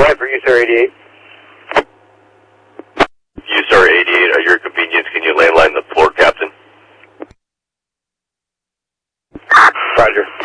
Right for USAR 88. USAR 88, at your convenience, can you landline the floor captain? Roger.